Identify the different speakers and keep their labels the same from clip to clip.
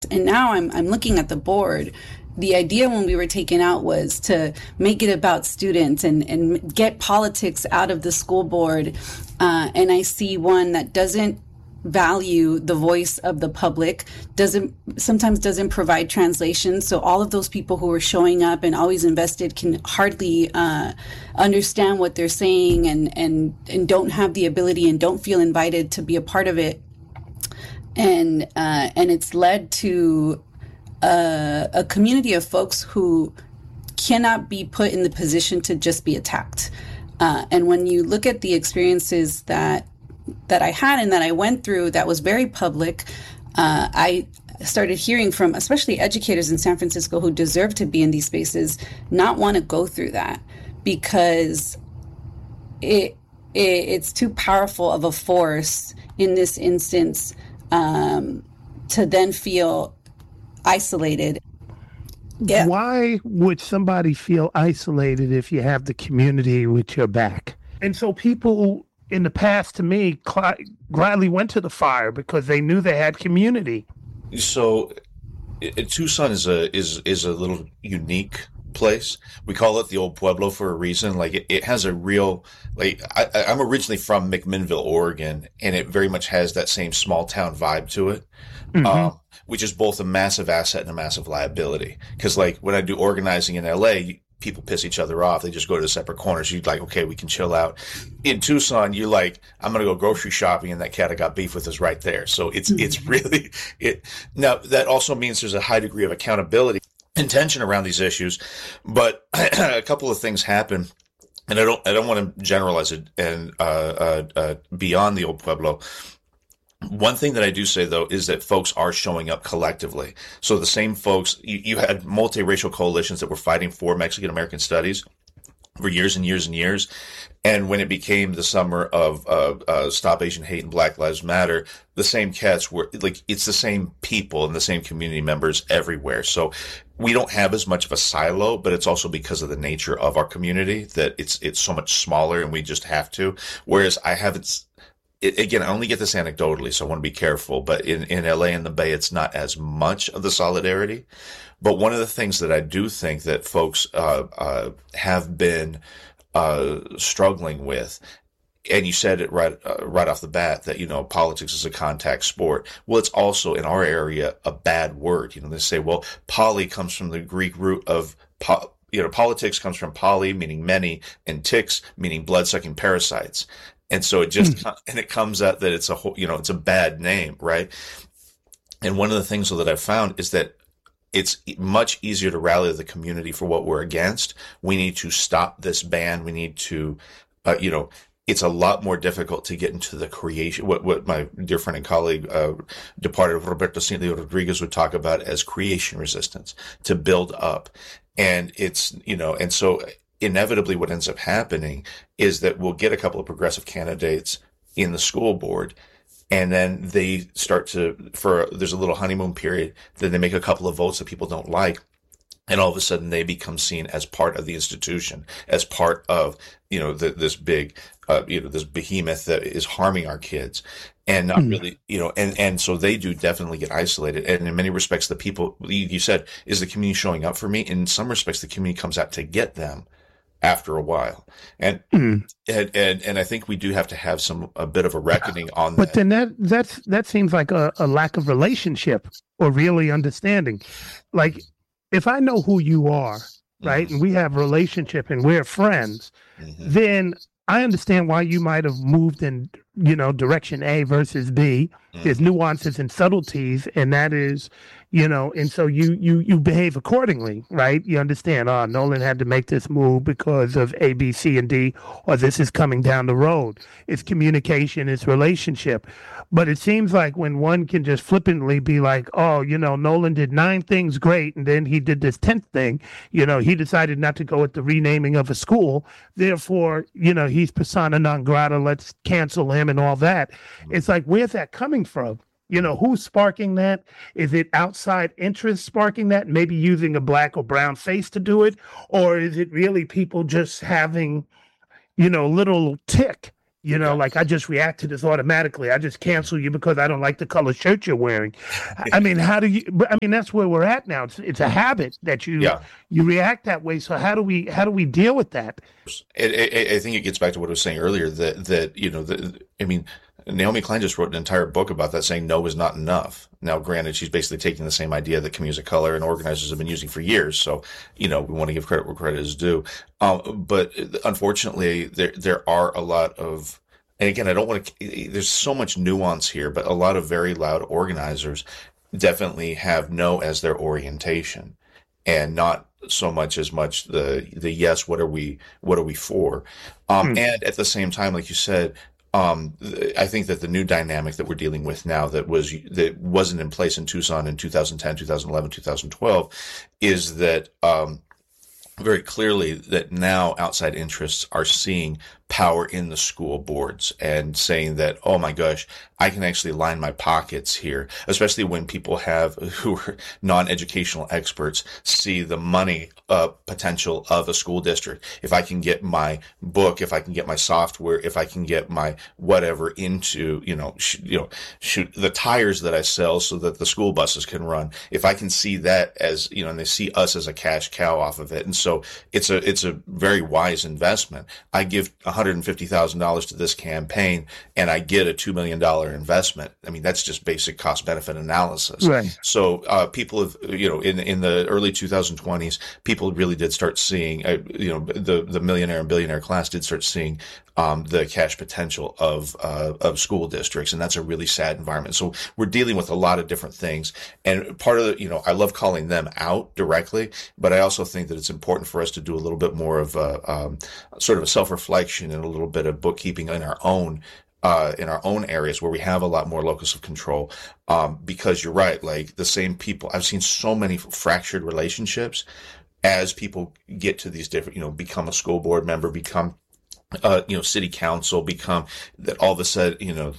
Speaker 1: And now I'm looking at the board. The idea when we were taken out was to make it about students and get politics out of the school board. And I see one that doesn't value the voice of the public, sometimes doesn't provide translation. So all of those people who are showing up and always invested can hardly understand what they're saying and don't have the ability and don't feel invited to be a part of it. And it's led to a community of folks who cannot be put in the position to just be attacked. And when you look at the experiences that I had and that I went through, that was very public, I started hearing from especially educators in San Francisco who deserve to be in these spaces not want to go through that because it's too powerful of a force in this instance to then feel isolated.
Speaker 2: Yeah. Why would somebody feel isolated if you have the community with your back? And so people in the past, to me, gladly went to the fire because they knew they had community.
Speaker 3: So Tucson is a little unique place. We call it the Old Pueblo for a reason. Like it has a real, like I'm originally from McMinnville, Oregon, and it very much has that same small town vibe to it. Mm-hmm. Which is both a massive asset and a massive liability. Because like when I do organizing in LA, people piss each other off. They just go to separate corners. You're like, okay, we can chill out. In Tucson, you're like, I'm going to go grocery shopping and that cat I got beef with is right there. So it's really it. Now that also means there's a high degree of accountability and tension around these issues. But a couple of things happen. And I don't want to generalize it and beyond the Old Pueblo. One thing that I do say, though, is that folks are showing up collectively. So the same folks, you had multiracial coalitions that were fighting for Mexican-American studies for years and years and years. And when it became the summer of Stop Asian Hate and Black Lives Matter, the same cats were like, it's the same people and the same community members everywhere. So we don't have as much of a silo, but it's also because of the nature of our community that it's so much smaller and we just have to. Whereas I haven't... Again, I only get this anecdotally, so I want to be careful. But in LA and the Bay, it's not as much of the solidarity. But one of the things that I do think that folks have been struggling with, and you said it right off the bat that politics is a contact sport. Well, it's also in our area a bad word. They say, well, poly comes from the Greek root of politics comes from poly, meaning many, and ticks, meaning blood-sucking parasites. And so it just, and it comes out that it's a whole, it's a bad name, right? And one of the things that I've found is that it's much easier to rally the community for what we're against. We need to stop this ban. We need to, it's a lot more difficult to get into the creation, what my dear friend and colleague, departed Roberto Cintlio Rodriguez would talk about as creation resistance, to build up. And it's, and so inevitably what ends up happening is that we'll get a couple of progressive candidates in the school board, and then they start there's a little honeymoon period, then they make a couple of votes that people don't like, and all of a sudden they become seen as part of the institution, as part of, this big, this behemoth that is harming our kids. And not really, and so they do definitely get isolated. And in many respects, the people, you said, is the community showing up for me? In some respects, the community comes out to get them after a while. And I think we do have to have a bit of a reckoning on that.
Speaker 2: But then that seems like a lack of relationship or really understanding. Like, if I know who you are, right, and we have a relationship and we're friends, then I understand why you might have moved in, direction A versus B. There's nuances and subtleties, and that is, and so you behave accordingly, right? You understand, Nolan had to make this move because of A, B, C, and D, or this is coming down the road. It's communication, it's relationship. But it seems like when one can just flippantly be like, Nolan did 9 things great, and then he did this 10th thing, he decided not to go with the renaming of a school. Therefore, he's persona non grata, let's cancel him and all that. It's like, where's that coming from? Who's sparking that? Is it outside interest sparking that, maybe using a black or brown face to do it? Or is it really people just having, little tick Like I just react to this automatically. I just cancel you because I don't like the color shirt you're wearing. I mean, how do you? But I mean, that's where we're at now. It's a habit that you react that way. So how do we deal with that?
Speaker 3: I think it gets back to what I was saying earlier. I mean, Naomi Klein just wrote an entire book about that, saying no is not enough. Now, granted, she's basically taking the same idea that Community Color and organizers have been using for years. So, we want to give credit where credit is due. But unfortunately, there are a lot of, and again, I don't want to, there's so much nuance here, but a lot of very loud organizers definitely have no as their orientation, and not so much the yes, what are we for? And at the same time, like you said, I think that the new dynamic that we're dealing with now that wasn't in place in Tucson in 2010, 2011, 2012 is that very clearly that now outside interests are seeing power in the school boards and saying that, oh my gosh, I can actually line my pockets here, especially when people who are non-educational experts see the money potential of a school district. If I can get my book, if I can get my software, if I can get my whatever into, shoot the tires that I sell so that the school buses can run. If I can see that as, and they see us as a cash cow off of it. And so it's a very wise investment. I give $150,000 to this campaign and I get a $2 million investment. I mean, that's just basic cost benefit analysis.
Speaker 2: Right.
Speaker 3: So, people have, in the early 2020s, people really did start seeing, the millionaire and billionaire class did start seeing, the cash potential of school districts. And that's a really sad environment. So we're dealing with a lot of different things. And part of the, I love calling them out directly, but I also think that it's important for us to do a little bit more of a, sort of a self-reflection and a little bit of bookkeeping in our own areas where we have a lot more locus of control. Because you're right, like the same people, I've seen so many fractured relationships as people get to these different, become a school board member, become, city council, become that all of a sudden,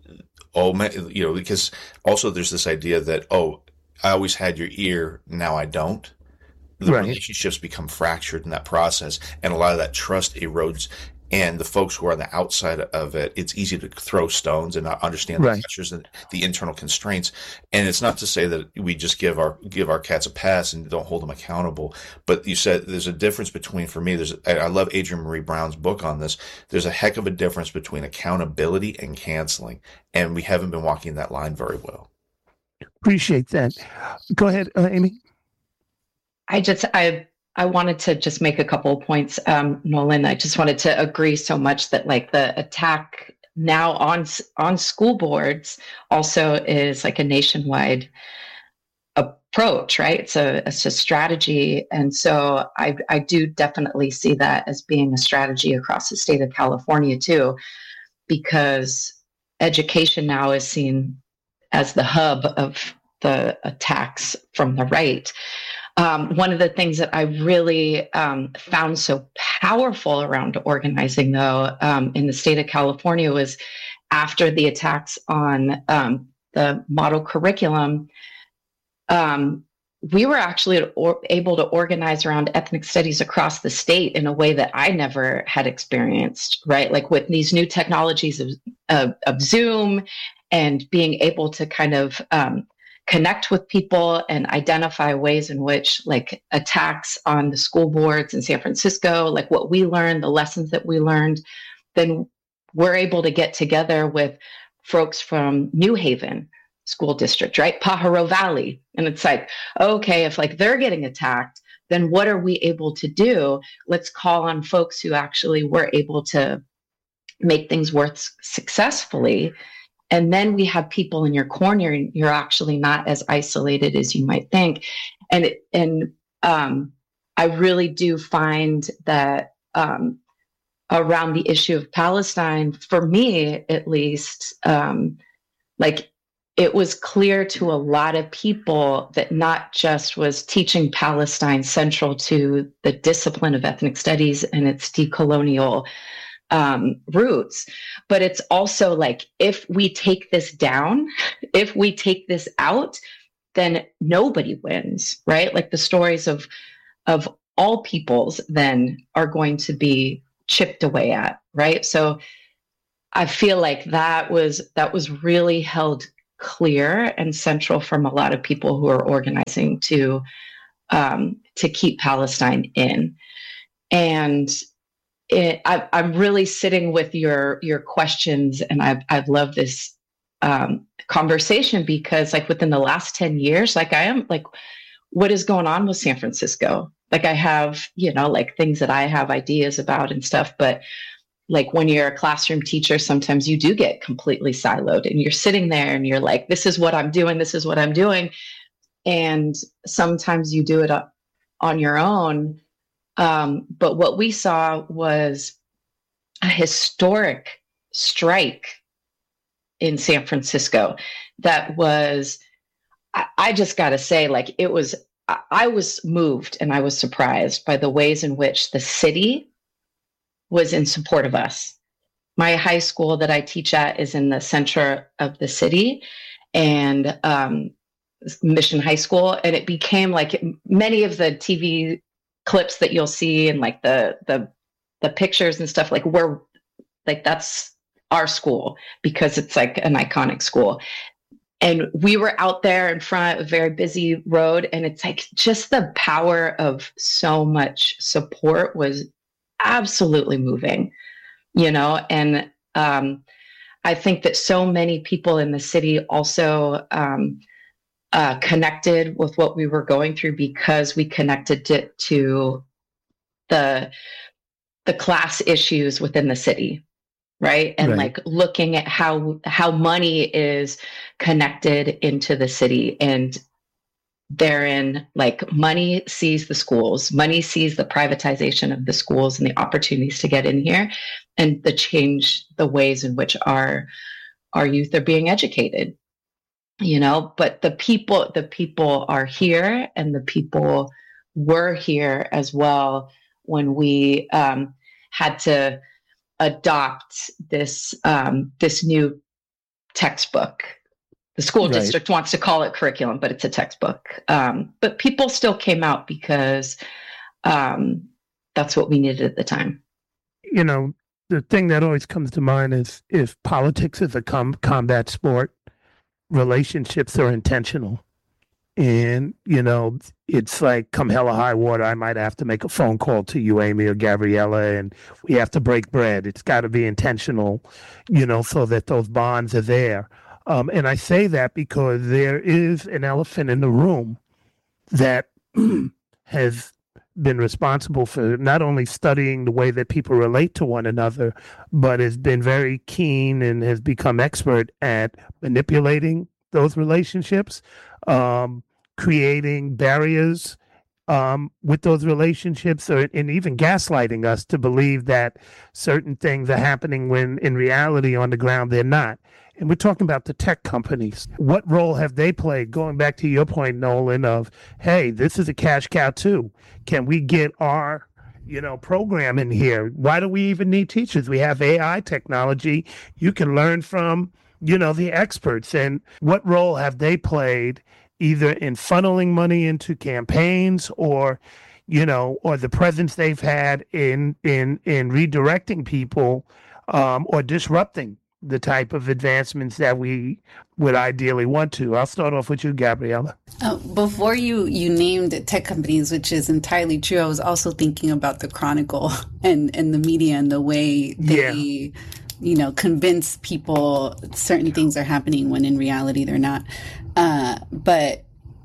Speaker 3: because also there's this idea that, oh, I always had your ear, now I don't. The relationships become fractured in that process, and a lot of that trust erodes. And the folks who are on the outside of it, it's easy to throw stones and not understand the pressures and the internal constraints. And it's not to say that we just give our cats a pass and don't hold them accountable. But you said there's a difference between, for me, I love Adrienne Maree Brown's book on this. There's a heck of a difference between accountability and canceling. And we haven't been walking that line very well.
Speaker 2: Appreciate that. Go ahead, Amy.
Speaker 4: I wanted to just make a couple of points, Nolan. I just wanted to agree so much that like the attack now on school boards also is like a nationwide approach, right? It's a strategy. And so I do definitely see that as being a strategy across the state of California too, because education now is seen as the hub of the attacks from the right. One of the things that I really found so powerful around organizing, though, in the state of California was after the attacks on the model curriculum, we were actually able to organize around ethnic studies across the state in a way that I never had experienced, right? Like with these new technologies of Zoom and being able to kind of connect with people and identify ways in which like attacks on the school boards in San Francisco, like what we learned, the lessons that we learned, then we're able to get together with folks from New Haven School District, right? Pajaro Valley. And it's like, okay, if like they're getting attacked, then what are we able to do? Let's call on folks who actually were able to make things work successfully. And then we have people in your corner, and you're actually not as isolated as you might think. And I really do find that around the issue of Palestine, for me at least, like it was clear to a lot of people that not just was teaching Palestine central to the discipline of ethnic studies and its decolonial roots, but it's also like, if we take this down, if we take this out, then nobody wins, right? Like the stories of all peoples then are going to be chipped away at, right? So I feel like that was really held clear and central from a lot of people who are organizing to keep Palestine in. And I'm really sitting with your questions, and I've loved this conversation, because like within the last 10 years, like I am like, what is going on with San Francisco? Like I have, like things that I have ideas about and stuff, but like when you're a classroom teacher, sometimes you do get completely siloed and you're sitting there and you're like, this is what I'm doing. This is what I'm doing. And sometimes you do it on your own. But what we saw was a historic strike in San Francisco that was, I just got to say, like, I was moved and I was surprised by the ways in which the city was in support of us. My high school that I teach at is in the center of the city, and Mission High School. And it became like many of the TV clips that you'll see and like the pictures and stuff, like we're like, that's our school because it's like an iconic school. And we were out there in front of a very busy road, and it's like just the power of so much support was absolutely moving, and I think that so many people in the city also connected with what we were going through, because we connected it to the class issues within the city. Right. And right. Like looking at how money is connected into the city, and therein, like money sees the schools, money sees the privatization of the schools and the opportunities to get in here, and the ways in which our youth are being educated, but the people are here, and the people were here as well when we had to adopt this new textbook. The school district wants to call it curriculum, but it's a textbook. But people still came out because that's what we needed at the time.
Speaker 2: The thing that always comes to mind is if politics is a combat sport, relationships are intentional. And, it's like come hell or high water, I might have to make a phone call to you, Amy or Gabriella, and we have to break bread. It's got to be intentional, so that those bonds are there. And I say that because there is an elephant in the room that has been responsible for not only studying the way that people relate to one another, but has been very keen and has become expert at manipulating those relationships, creating barriers with those relationships, and even gaslighting us to believe that certain things are happening when in reality on the ground they're not. And we're talking about the tech companies. What role have they played? Going back to your point, Nolan, of, hey, this is a cash cow too. Can we get our, program in here? Why do we even need teachers? We have AI technology. You can learn from, the experts. And what role have they played either in funneling money into campaigns or the presence they've had in redirecting people or disrupting the type of advancements that we would ideally want to? I'll start off with you, Gabriella.
Speaker 1: Before you named tech companies, which is entirely true, I was also thinking about the Chronicle and the media and the way they, convince people certain things are happening when in reality they're not. But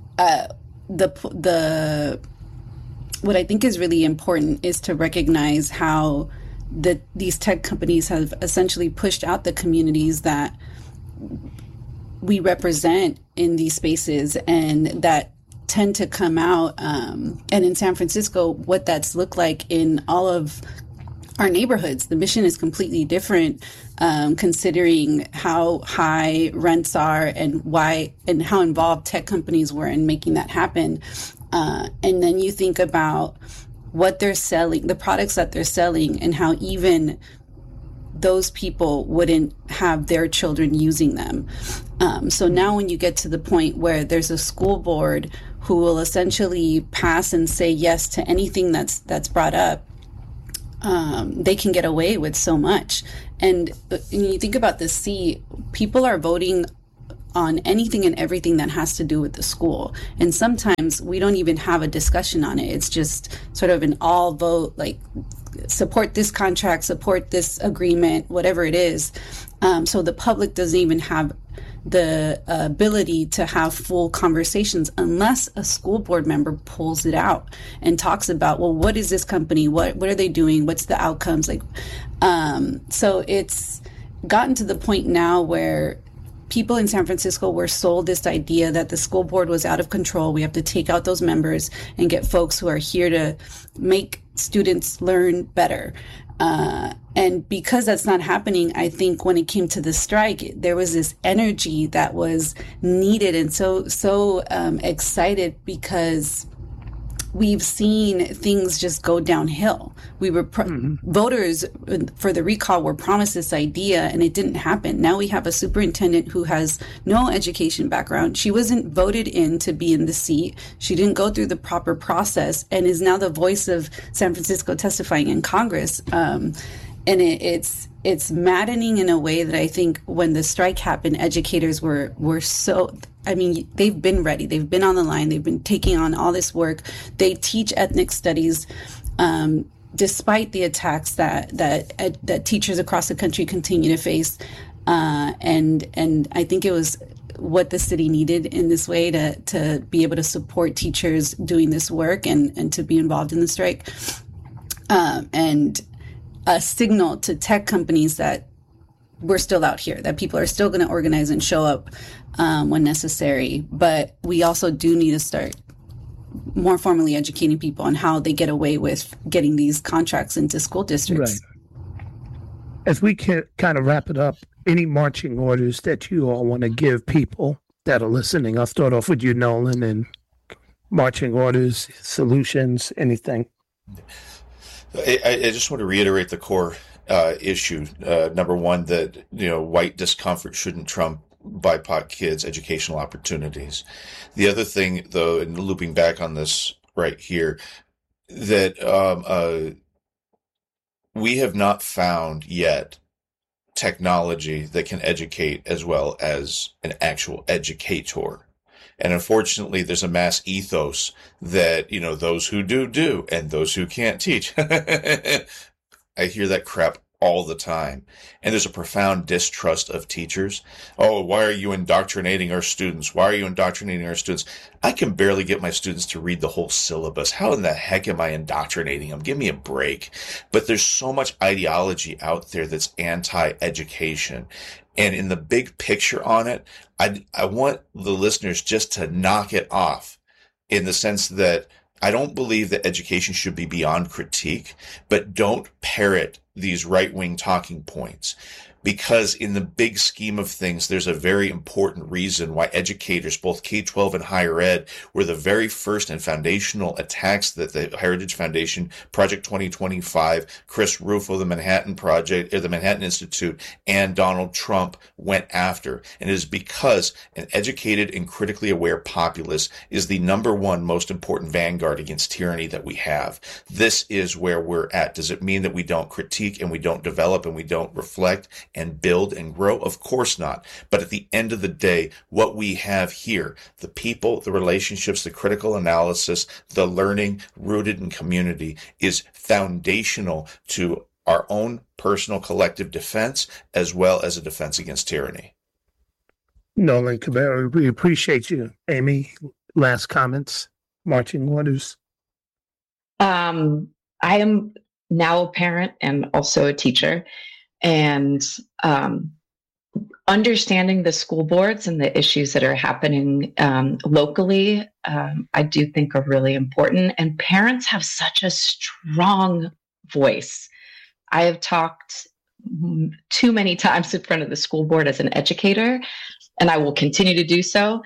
Speaker 1: what I think is really important is to recognize how these tech companies have essentially pushed out the communities that we represent in these spaces and that tend to come out. And in San Francisco, what that's looked like in all of our neighborhoods, the mission is completely different, considering how high rents are and why and how involved tech companies were in making that happen. And then you think about what they're selling, the products that they're selling, and how even those people wouldn't have their children using them. So now when you get to the point where there's a school board who will essentially pass and say yes to anything that's brought up, they can get away with so much. And when you think about the seat, people are voting on anything and everything that has to do with the school. And sometimes we don't even have a discussion on it. It's just sort of an all vote, like support this contract, support this agreement, whatever it is. So the public doesn't even have the ability to have full conversations unless a school board member pulls it out and talks about, well, what is this company? What are they doing? What's the outcomes? Like, so it's gotten to the point now where people in San Francisco were sold this idea that the school board was out of control. We have to take out those members and get folks who are here to make students learn better. And because that's not happening, I think when it came to the strike, there was this energy that was needed and so excited because we've seen things just go downhill. We were voters for the recall were promised this idea and it didn't happen. Now we have a superintendent who has no education background. She wasn't voted in to be in the seat. She didn't go through the proper process and is now the voice of San Francisco testifying in Congress. And it's maddening in a way that I think when the strike happened, educators were so, I mean, they've been ready. They've been on the line. They've been taking on all this work. They teach ethnic studies, despite the attacks that teachers across the country continue to face. And I think it was what the city needed in this way to be able to support teachers doing this work and to be involved in the strike. And a signal to tech companies that we're still out here, that people are still going to organize and show up when necessary. But we also do need to start more formally educating people on how they get away with getting these contracts into school districts.
Speaker 2: Right. As we can kind of wrap it up, any marching orders that you all want to give people that are listening? I'll start off with you, Nolan, and marching orders, solutions, anything.
Speaker 3: I just want to reiterate the core issue. Number one, that white discomfort shouldn't trump BIPOC kids' educational opportunities. The other thing, though, and looping back on this right here, that we have not found yet technology that can educate as well as an actual educator. And unfortunately, there's a mass ethos that, those who do, and those who can't teach. I hear that crap all the time. And there's a profound distrust of teachers. Oh, why are you indoctrinating our students? Why are you indoctrinating our students? I can barely get my students to read the whole syllabus. How in the heck am I indoctrinating them? Give me a break. But there's so much ideology out there that's anti-education. And in the big picture on it, I want the listeners just to knock it off in the sense that I don't believe that education should be beyond critique, but don't parrot these right-wing talking points. Because in the big scheme of things, there's a very important reason why educators, both K-12 and higher ed, were the very first and foundational attacks that the Heritage Foundation, Project 2025, Chris Rufo, the Manhattan Project, or the Manhattan Institute, and Donald Trump went after. And it is because an educated and critically aware populace is the number one most important vanguard against tyranny that we have. This is where we're at. Does it mean that we don't critique and we don't develop and we don't reflect and build and grow? Of course not. But at the end of the day, what we have here, the people, the relationships, the critical analysis, the learning rooted in community is foundational to our own personal collective defense as well as a defense against tyranny.
Speaker 2: Nolan Cabrera, we appreciate you. Amy, last comments, marching orders.
Speaker 4: I am now a parent and also a teacher. And understanding the school boards and the issues that are happening locally, I do think are really important. And parents have such a strong voice. I have talked too many times in front of the school board as an educator, and I will continue to do so.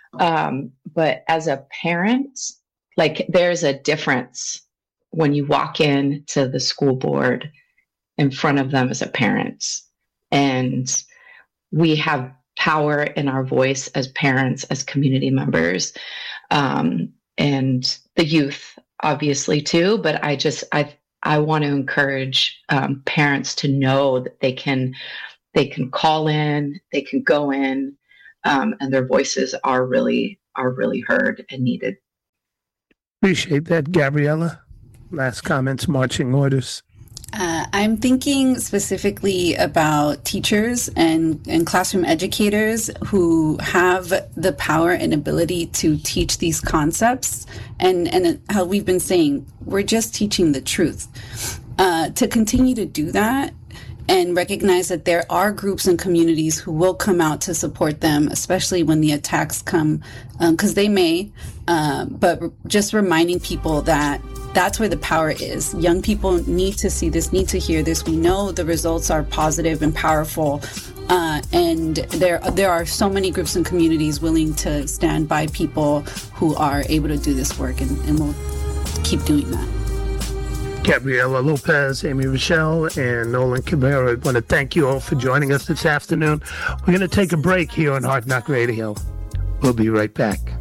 Speaker 4: But as a parent, there's a difference when you walk into the school board in front of them as a parent. And we have power in our voice as parents, as community members, and the youth, obviously, too. But I I want to encourage parents to know that they can call in, they can go in, and their voices are really heard and needed.
Speaker 2: Appreciate that, Gabriella. Last comments, marching orders.
Speaker 1: I'm thinking specifically about teachers and classroom educators who have the power and ability to teach these concepts. And how we've been saying, we're just teaching the truth. To continue to do that and recognize that there are groups and communities who will come out to support them, especially when the attacks come, because they may, but just reminding people that that's where the power is. Young people need to see this, need to hear this. We know the results are positive and powerful, and there are so many groups and communities willing to stand by people who are able to do this work, and we'll keep doing that.
Speaker 2: Gabriella Lopez, Amy Rochelle, and Nolan Cabrera, I want to thank you all for joining us this afternoon. We're going to take a break here on Hard Knock Radio. We'll be right back.